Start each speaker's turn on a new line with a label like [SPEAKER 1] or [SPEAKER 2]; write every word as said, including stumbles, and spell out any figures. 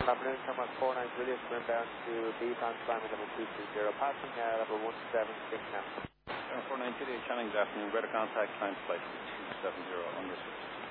[SPEAKER 1] Good afternoon, Thomas four nine Julius, we're inbound to B Fan Climate level two two zero, passing uh, level one seven six now.
[SPEAKER 2] four nine Julius, Channing, good afternoon, weather contact, climb flight two seven zero, understood.